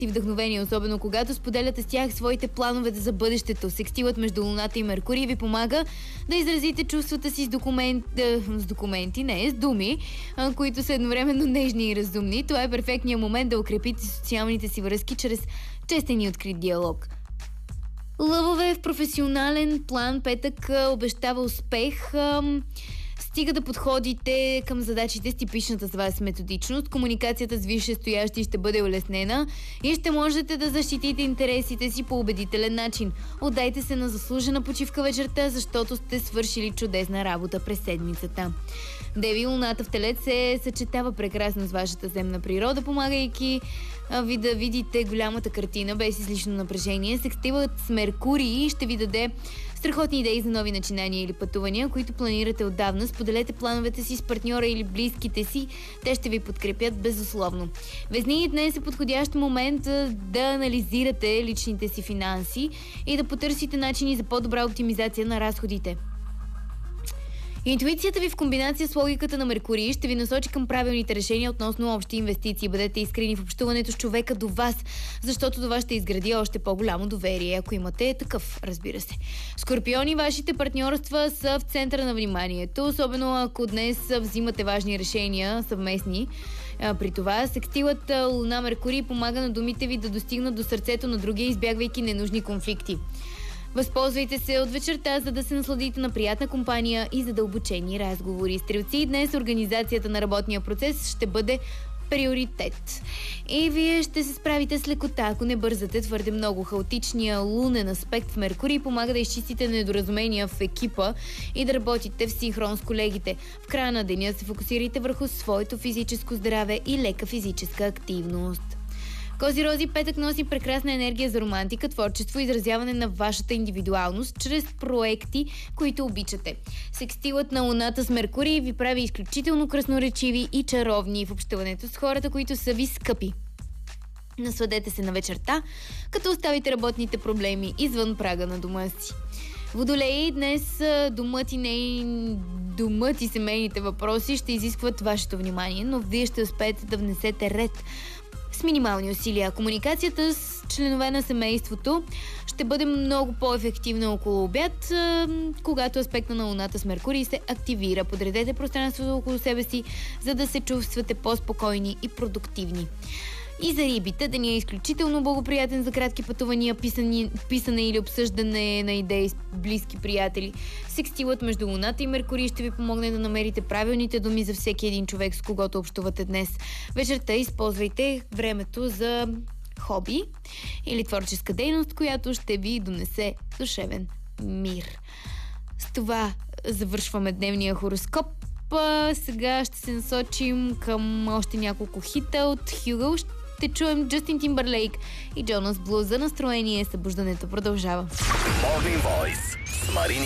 и вдъхновение, особено когато споделяте с тях своите планове за бъдещето. Секстилът между Луната и Меркурий ви помага да изразите чувствата си с думи, които са едновременно нежни и разумни. Това е перфектният момент да укрепите социалните си връзки чрез честен и открит диалог. Лъвове, в професионален план петък обещава успех. Стига да подходите към задачите с типичната за вас методичност. Комуникацията с висшестоящи ще бъде улеснена и ще можете да защитите интересите си по убедителен начин. Отдайте се на заслужена почивка вечерта, защото сте свършили чудесна работа през седмицата. Деви, Луната в Телец се съчетава прекрасно с вашата земна природа, помагайки ви да видите голямата картина без излишно напрежение. Секстилът с Меркурий ще ви даде страхотни идеи за нови начинания или пътувания, които планирате отдавна. Споделете плановете си с партньора или близките си. Те ще ви подкрепят безусловно. Везни, днес е подходящ момент да анализирате личните си финанси и да потърсите начини за по-добра оптимизация на разходите. Интуицията ви в комбинация с логиката на Меркурий ще ви насочи към правилните решения относно общи инвестиции. Бъдете искрени в общуването с човека до вас, защото това ще изгради още по-голямо доверие, ако имате такъв, разбира се. Скорпиони, вашите партньорства са в центъра на вниманието, особено ако днес взимате важни решения съвместни. При това секстилът Луна-Меркурий помага на думите ви да достигнат до сърцето на другия, избягвайки ненужни конфликти. Възползвайте се от вечерта, за да се насладите на приятна компания и задълбочени разговори. Стрелци, днес организацията на работния процес ще бъде приоритет. И вие ще се справите с лекота, ако не бързате твърде много. Хаотичния лунен аспект в Меркурий помага да изчистите недоразумения в екипа и да работите в синхрон с колегите. В края на деня се фокусирайте върху своето физическо здраве и лека физическа активност. Козирози, петък носи прекрасна енергия за романтика, творчество и изразяване на вашата индивидуалност чрез проекти, които обичате. Секстилът на Луната с Меркурий ви прави изключително красноречиви и чаровни в общуването с хората, които са ви скъпи. Насладете се на вечерта, като оставите работните проблеми извън прага на дома си. Водолеи, днес думът и семейните въпроси ще изискват вашето внимание, но вие ще успеете да внесете ред с минимални усилия. Комуникацията с членове на семейството ще бъде много по-ефективна около обяд, когато аспекта на Луната с Меркурий се активира. Подредете пространството около себе си, за да се чувствате по-спокойни и продуктивни. И за рибите, да ни е изключително благоприятен за кратки пътувания, писане или обсъждане на идеи с близки приятели. Секстилът между Луната и Меркурий ще ви помогне да намерите правилните думи за всеки един човек, с когото общувате днес. Вечерта използвайте времето за хоби или творческа дейност, която ще ви донесе душевен мир. С това завършваме дневния хороскоп. Сега ще се насочим към още няколко хита от Хюго. Ще чуем Джастин Тимбърлейк и Джонас Блу. За настроение събуждането продължава.